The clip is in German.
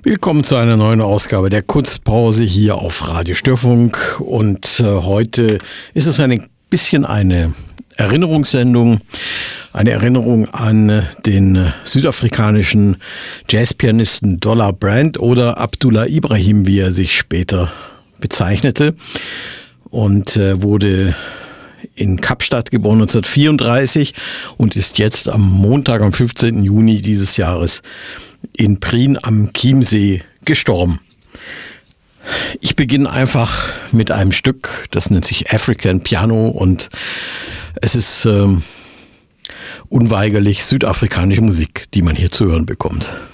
Willkommen zu einer neuen Ausgabe der Kunstpause hier auf Radio Störfunk. Und heute ist es ein bisschen eine Erinnerungssendung. Eine Erinnerung an den südafrikanischen Jazzpianisten Dollar Brand oder Abdullah Ibrahim, wie er sich später bezeichnete. Und wurde in Kapstadt geboren 1934 und ist jetzt am Montag, am 15. Juni dieses Jahres in Prien am Chiemsee gestorben. Ich beginne einfach mit einem Stück, das nennt sich African Piano und es ist unweigerlich südafrikanische Musik, die man hier zu hören bekommt.